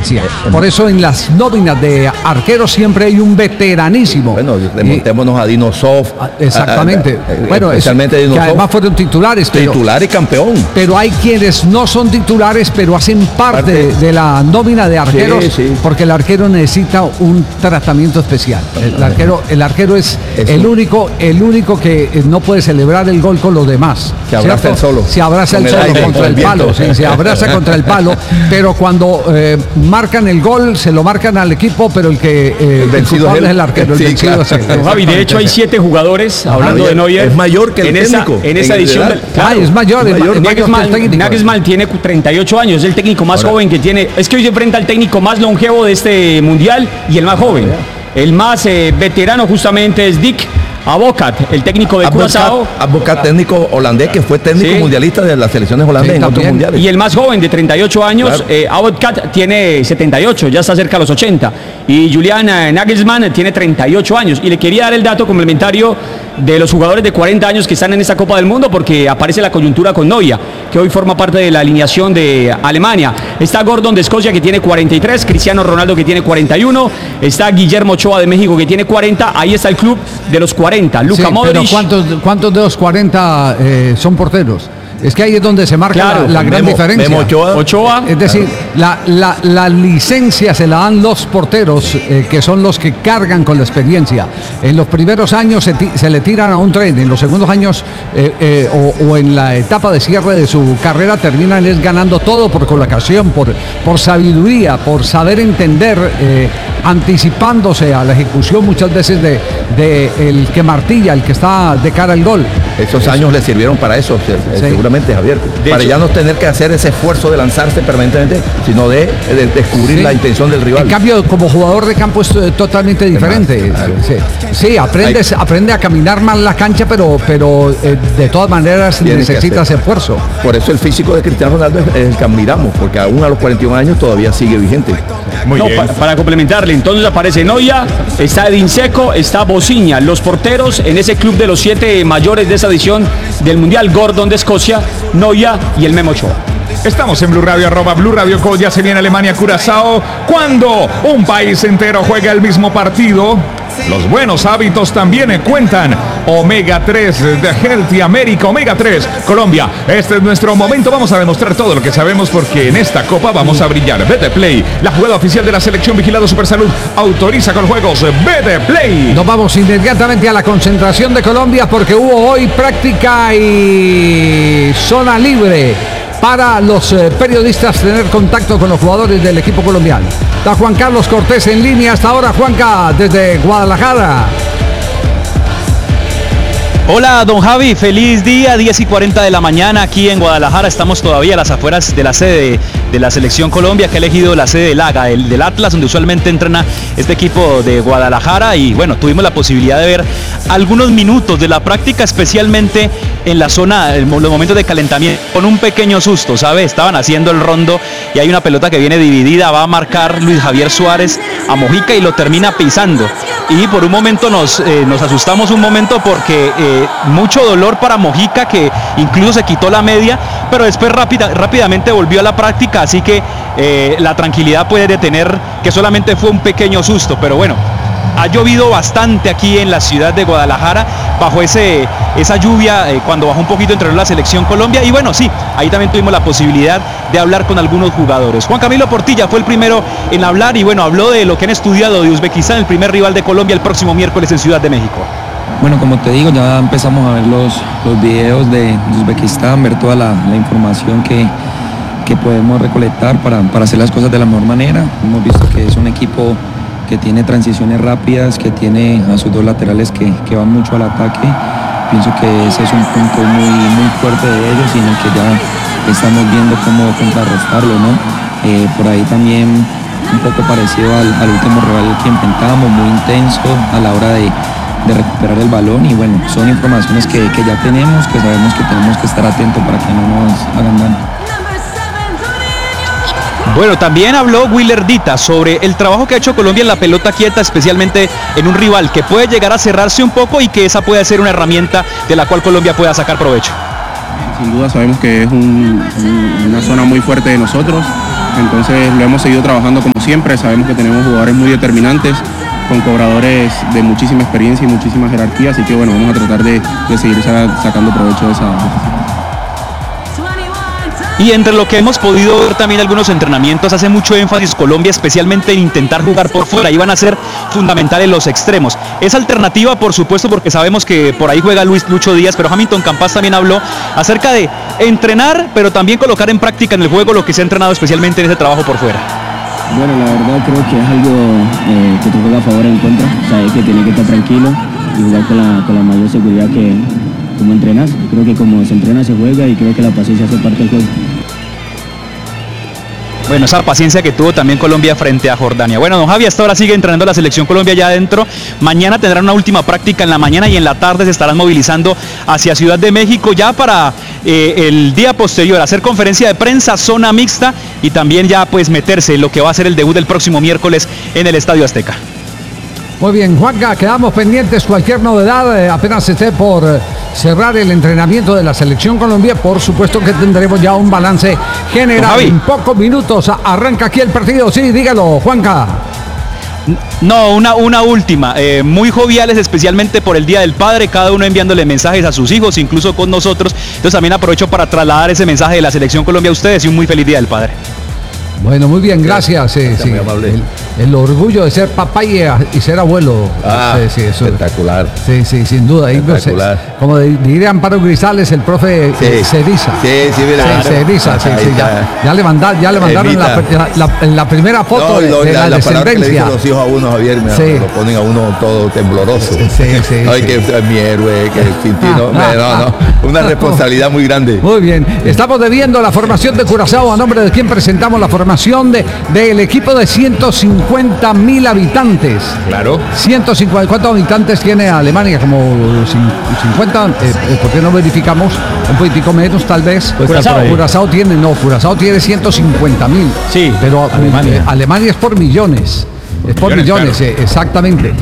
experiencia. Por eso en las nóminas de arqueros siempre hay un veteranísimo. Bueno, remontémonos a Dino Zoff. Exactamente. Bueno, especialmente Dino que Zoff. además fueron titulares. Titular y campeón. Pero hay quienes no son titulares, pero hacen parte de la nómina de arqueros, sí. Porque el arquero necesita un tratamiento especial. El arquero es el único que no puede celebrar el gol con los demás. Se abraza el solo. Se abraza el solo contra el palo. Sí, se abraza contra el palo. Pero cuando marcan el gol, se lo marcan al equipo, pero el vencido es el arquero. Sí, claro. Javi, de hecho hay 7 jugadores, hablando de Neuer. Es mayor que el técnico. En esa edición. Es mayor. Nagelsmann tiene 38 años, es el técnico más joven que tiene. Es que hoy se enfrenta al técnico más longevo de este mundial y el más joven. El más veterano justamente es Dick Advocaat, el técnico de Curazao. Advocaat, técnico holandés que fue técnico mundialista de las selecciones holandesas en otros mundiales. Y el más joven de 38 años, Advocaat tiene 78, ya está cerca a los 80. Y Julian Nagelsmann tiene 38 años. Y le quería dar el dato complementario de los jugadores de 40 años que están en esta Copa del Mundo, porque aparece la coyuntura con Neuer, que hoy forma parte de la alineación de Alemania. Está Gordon de Escocia, que tiene 43, Cristiano Ronaldo, que tiene 41, está Guillermo Ochoa de México, que tiene 40, ahí está el club de los 40, Luka Modric. Pero ¿cuántos de los 40 son porteros? Es que ahí es donde se marca la gran diferencia. Ochoa. Es decir, la licencia se la dan los porteros, que son los que cargan con la experiencia. En los primeros años se le tiran a un tren, en los segundos años o en la etapa de cierre de su carrera terminan ganando todo por colocación, por sabiduría, por saber entender, anticipándose a la ejecución muchas veces de el que martilla, el que está de cara al gol. Esos años le sirvieron para eso, seguramente, Javier. Para ya no tener que hacer ese esfuerzo de lanzarse permanentemente, sino de descubrir la intención del rival. En cambio, como jugador de campo es totalmente diferente. Sí, aprende a caminar más la cancha, pero de todas maneras necesitas esfuerzo. Por eso el físico de Cristiano Ronaldo es el que admiramos, porque aún a los 41 años todavía sigue vigente. Muy bien. Para complementarle, entonces aparece Neuer, está Edin Dzeko, está Bosinha, los porteros en ese club de los 7 mayores de esa edición del Mundial, Gordon de Escocia, Neuer y el Memo Ochoa. Estamos en Blue Radio, @Blue Radio Co. Ya se viene Alemania-Curazao. Cuando un país entero juega el mismo partido, los buenos hábitos también cuentan. Omega 3 de Healthy America, Omega 3 Colombia. Este es nuestro momento. Vamos a demostrar todo lo que sabemos, porque en esta copa vamos a brillar. BT Play, la jugada oficial de la selección vigilado Supersalud, autoriza con juegos. BT Play. Nos vamos inmediatamente a la concentración de Colombia, porque hubo hoy práctica y zona libre para los periodistas tener contacto con los jugadores del equipo colombiano. Está Juan Carlos Cortés en línea hasta ahora. Juanca, desde Guadalajara. Hola, don Javi, feliz día, 10:40 de la mañana aquí en Guadalajara. Estamos todavía a las afueras de la sede de la Selección Colombia, que ha elegido la sede del AGA, del Atlas, donde usualmente entrena este equipo de Guadalajara. Y bueno, tuvimos la posibilidad de ver algunos minutos de la práctica, especialmente en la zona, en los momentos de calentamiento, con un pequeño susto, ¿sabe? Estaban haciendo el rondo y hay una pelota que viene dividida, va a marcar Luis Javier Suárez a Mojica y lo termina pisando. Y por un momento nos asustamos un momento, porque mucho dolor para Mojica, que incluso se quitó la media, pero después rápidamente volvió a la práctica, así que la tranquilidad puede detener que solamente fue un pequeño susto. Pero bueno, ha llovido bastante aquí en la ciudad de Guadalajara, bajo esa lluvia, cuando bajó un poquito entrenó la Selección Colombia. Y bueno, sí, ahí también tuvimos la posibilidad de hablar con algunos jugadores. Juan Camilo Portilla fue el primero en hablar y bueno, habló de lo que han estudiado de Uzbekistán, el primer rival de Colombia, el próximo miércoles en Ciudad de México. Bueno, como te digo, ya empezamos a ver los videos de Uzbekistán, ver toda la información que podemos recolectar para hacer las cosas de la mejor manera. Hemos visto que es un equipo que tiene transiciones rápidas, que tiene a sus dos laterales que van mucho al ataque. Pienso que ese es un punto muy fuerte de ellos, y en el que ya estamos viendo cómo contrarrestarlo, ¿no? Por ahí también un poco parecido al último rival que enfrentamos, muy intenso a la hora de recuperar el balón. Y bueno, son informaciones que ya tenemos, que sabemos que tenemos que estar atentos para que no nos hagan daño. Bueno, también habló Willer Dita sobre el trabajo que ha hecho Colombia en la pelota quieta, especialmente en un rival que puede llegar a cerrarse un poco, y que esa puede ser una herramienta de la cual Colombia pueda sacar provecho. Sin duda sabemos que es una zona muy fuerte de nosotros. entonces lo hemos seguido trabajando como siempre. Sabemos que tenemos jugadores muy determinantes, con cobradores de muchísima experiencia y muchísima jerarquía, así que bueno, vamos a tratar de seguir sacando provecho de esa. Y entre lo que hemos podido ver también algunos entrenamientos, hace mucho énfasis Colombia, especialmente en intentar jugar por fuera, y van a ser fundamentales los extremos. Es alternativa, por supuesto, porque sabemos que por ahí juega Lucho Díaz, pero Hamilton Campas también habló acerca de entrenar, pero también colocar en práctica en el juego lo que se ha entrenado especialmente en ese trabajo por fuera. Bueno, la verdad creo que es algo que te juega a favor o en contra. Sabes que tienes que estar tranquilo y jugar con la mayor seguridad que como entrenas. Creo que como se entrena se juega y creo que la paciencia hace parte del juego. Bueno, esa paciencia que tuvo también Colombia frente a Jordania. Bueno, don Javi, hasta ahora sigue entrenando la selección Colombia ya adentro. Mañana tendrán una última práctica en la mañana y en la tarde se estarán movilizando hacia Ciudad de México ya para el día posterior hacer conferencia de prensa, zona mixta, y también ya pues meterse en lo que va a ser el debut del próximo miércoles en el Estadio Azteca. Muy bien, Juanca, quedamos pendientes. Cualquier novedad, apenas esté por cerrar el entrenamiento de la Selección Colombia, por supuesto que tendremos ya un balance general. En pocos minutos arranca aquí el partido. Sí, dígalo, Juanca. No, una última, muy joviales, especialmente por el Día del Padre, cada uno enviándole mensajes a sus hijos, incluso con nosotros. Entonces también aprovecho para trasladar ese mensaje de la Selección Colombia a ustedes y un muy feliz Día del Padre. Bueno, muy bien, gracias. Sí. Muy amable. El orgullo de ser papá y ser abuelo. Sí, eso espectacular. Sí, sin duda. Espectacular. Pues, como diría Amparo Grisales, el profe se eriza. Sí, mira. Se eriza, ya le mandaron la primera foto de la descendencia. Los hijos a uno, Javier, lo ponen a uno todo tembloroso. Ay, que es mi héroe, que Quintino. No. Una responsabilidad muy grande. Muy bien. Estamos debiendo la formación de Curazao, a nombre de quien presentamos la formación del equipo de 150.000 habitantes. Claro. 150. ¿Cuántos habitantes tiene Alemania? Como 50. ¿Por qué no verificamos? Un poquitico menos, tal vez. Curazao tiene 150.000. Sí. Pero Alemania es por millones. Es por millones, claro. Exactamente.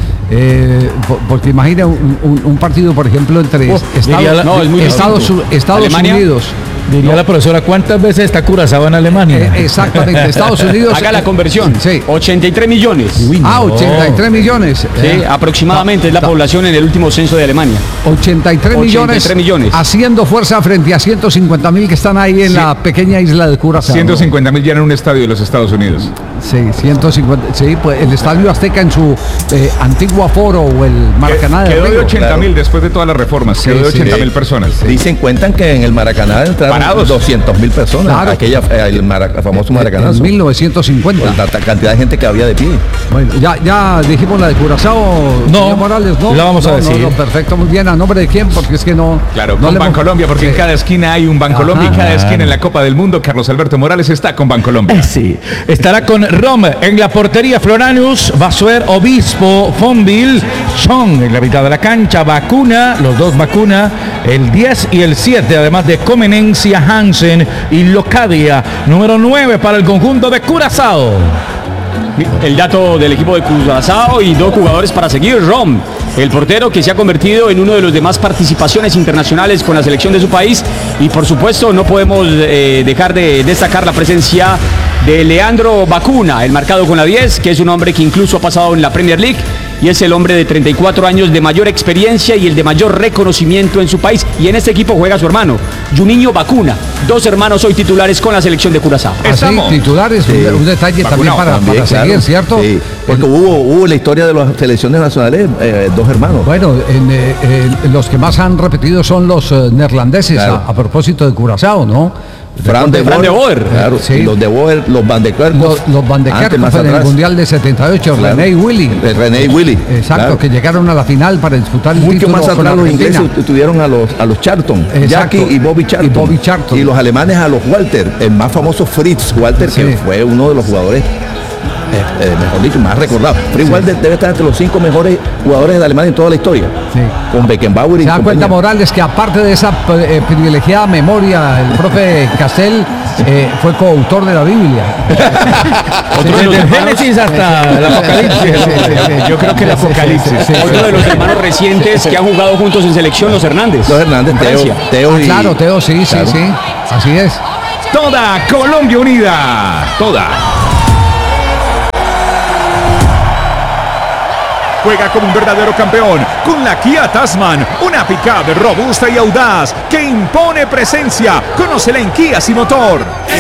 Porque imagina un partido, por ejemplo, entre Estados Unidos. Diría la profesora, ¿cuántas veces está Curazao en Alemania? Exactamente, Estados Unidos. Haga la conversión. Sí. 83 millones. 83 millones. Sí, aproximadamente es la población en el último censo de Alemania. 83 millones. Haciendo fuerza frente a 150.000 que están ahí en la pequeña isla de Curazao. 150.000 ya en un estadio de los Estados Unidos. Sí, 150. Sí, pues el Estadio Azteca en su antiguo aforo, o el Maracaná de Quedó Río. de 80.000 después de todas las reformas. Quedó de 80.000 personas. Cuentan que en el Maracaná entraron 200.000 personas. Claro. El famoso Maracanazo. En 1950. Por la cantidad de gente que había de pie. Bueno, ya dijimos la de Curazao. No, Morales, ¿no? La vamos a decir. No, perfecto, muy bien. ¿A nombre de quién? Porque es que no. Claro, con Bancolombia, porque en cada esquina hay un Bancolombia, y cada esquina en la Copa del Mundo. Carlos Alberto Morales está con Bancolombia. Sí, estará con Rom en la portería, Floranius, Basuer, Obispo, Fonville, Chong en la mitad de la cancha, Vacuna, los dos Vacuna, el 10 y el 7, además de Comenencia, Hansen y Locadia. Número 9 para el conjunto de Curazao. El dato del equipo de Curazao y dos jugadores para seguir. Rom, el portero que se ha convertido en uno de los demás participaciones internacionales con la selección de su país, y por supuesto no podemos dejar de destacar la presencia de Leandro Vacuna, el marcado con la 10, que es un hombre que incluso ha pasado en la Premier League y es el hombre de 34 años de mayor experiencia y el de mayor reconocimiento en su país. Y en este equipo juega su hermano, Juninho Vacuna. Dos hermanos hoy titulares con la selección de Curazao. Titulares, sí. Un detalle también para seguir, claro. ¿Cierto? Sí, porque hubo la historia de las selecciones nacionales, dos hermanos. Bueno, los que más han repetido son los neerlandeses, claro. a propósito de Curazao, ¿no? Fran de Boer. Claro, sí. Los de Boer, los Van de Kerkhoff. Los Van de Kerkhoff en el Mundial de 78, claro. René y Willy. Exacto, claro. Que llegaron a la final para disputar el título. Mucho más atrás los ingleses tuvieron a los Charlton, Jackie y Bobby Charlton. Y los alemanes a los Walter, el más famoso Fritz Walter, que fue uno de los jugadores mejor dicho, más recordado. Fritz Walter debe estar entre los 5 mejores jugadores de Alemania en toda la historia. Con Beckenbauer y se da cuenta Morales que aparte de esa privilegiada memoria, el profe Castel fue coautor de la Biblia. Desde el Génesis hasta el Apocalipsis. Yo creo que el Apocalipsis. Otro de los hermanos recientes que han jugado juntos en selección, los Hernández. Los Hernández, Teo. Claro, Teo, sí. Así es. Toda Colombia unida. Toda. Juega como un verdadero campeón con la Kia Tasman, una pick-up robusta y audaz que impone presencia. Conócela en Kia Sin Motor.